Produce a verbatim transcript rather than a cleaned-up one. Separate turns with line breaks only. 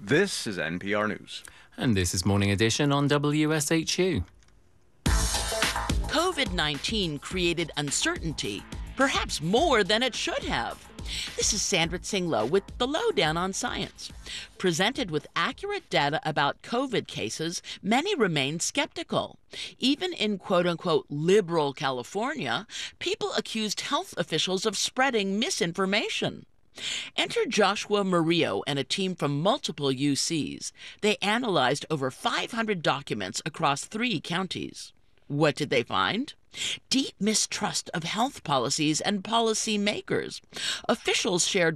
This is N P R News.
And this is Morning Edition on W S H U.
COVID nineteen created uncertainty, perhaps more than it should have. This is Sandra Tsinglow with the Lowdown on Science. Presented with accurate data about COVID cases, many remain skeptical. Even in quote-unquote liberal California, people accused health officials of spreading misinformation. Enter Joshua Murillo and a team from multiple U Cs. They analyzed over five hundred documents across three counties. What did they find? Deep mistrust of health policies and policy makers. Officials shared